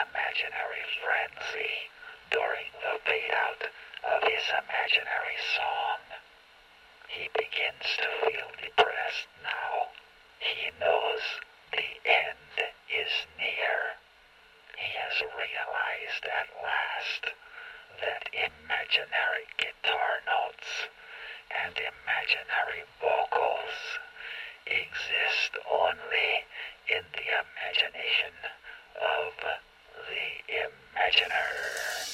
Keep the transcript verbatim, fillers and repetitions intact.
imaginary frenzy during the fade-out of his imaginary song. He begins to feel depressed now. He knows the end is near. He has realized at last that imaginary guitar notes and imaginary vocals exist only in the imagination of the imaginer.